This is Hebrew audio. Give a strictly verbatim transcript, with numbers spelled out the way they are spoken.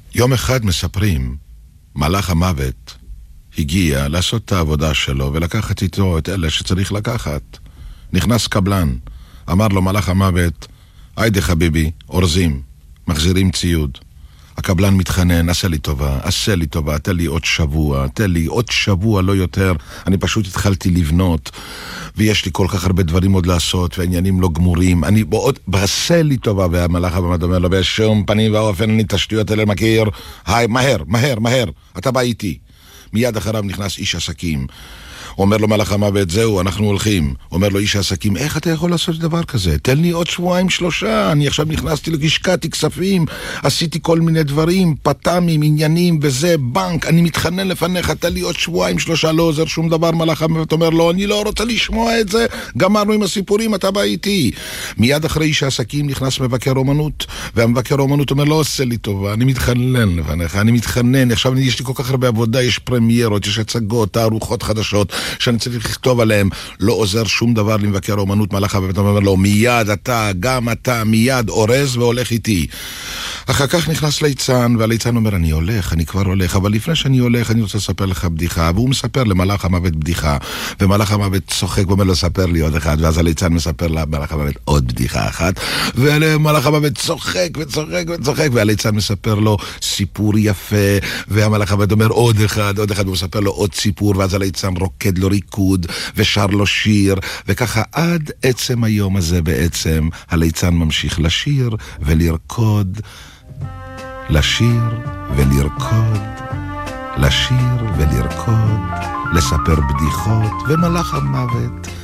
יום אחד מספרים, מלאך המוות הגיע לעשות את העבודה שלו ולקחת איתו את אלה שצריך לקחת. נכנס קבלן, אמר לו מלאך המוות, היידה חביבי, אורזים, מחזירים ציוד. הקבלן מתחנן, עשה לי טובה, עשה לי טובה, תן לי עוד שבוע, תן לי עוד שבוע, לא יותר. אני פשוט התחלתי לבנות, ויש לי כל כך הרבה דברים עוד לעשות, והעניינים לא גמורים. אני בעוד, עשה לי טובה, והמלאך המוות אומר לו, בשום פנים ואופן, אני תשתיות אלה מכיר. היי, מהר, מהר, מהר, אתה בא איתי. מיד אחריו נכנס איש עסקים. אומר לו מלאך המוות, זהו, אנחנו הולכים. אומר לו איש העסקים, איך אתה יכול לעשות דבר כזה? תן לי עוד שבועיים שלושה, אני עכשיו נכנסתי לשקעתי כספים, עשיתי כל מיני דברים, פתמים, עניינים וזה, בנק, אני מתחנן לפניך, תן לי עוד שבועיים שלושה, לא עוזר שום דבר. מלאך המוות אומר לו, אני לא רוצה לשמוע את זה, גמרנו עם הסיפורים, אתה בא איתי. מיד אחרי איש העסקים נכנס מבקר אומנות, והמבקר אומנות אומר, לא עושה לי טובה, אני מתחנן לפניך, אני מתחנן, עכשיו יש לי כל כך הרבה עבודה, יש פרמיירות, יש הצגות, תערוכות חדשות, שאני צריך לכתוב עליהם, לא עוזר שום דבר למבקר האומנות. מלאך המוות אומר לו, מיד אתה, גם אתה, מיד אורז והולך איתי. אחר כך נכנס ליצן, והליצן אומר, אני הולך, אני כבר הולך, אבל לפני שאני הולך, אני רוצה לספר לך בדיחה, והוא מספר למלאך המוות בדיחה, ומלאך המוות צוחק ואומר לו, ספר לי עוד אחד, ואז הליצן מספר למלאך המוות עוד בדיחה אחת, ומלאך המוות צוחק וצוחק וצוחק, והליצן מספר לו סיפור יפה, והמלאך המוות אומר, עוד אחד, עוד אחד, והוא מספר לו עוד סיפור, ואז הליצן רוקד לו ריקוד, ושר לו שיר, וככה עד עצם היום הזה בעצם, הליצן ממשיך לשיר ולרקוד, לשיר ולרקוד, לשיר ולרקוד, לספר בדיחות, ומלאך המוות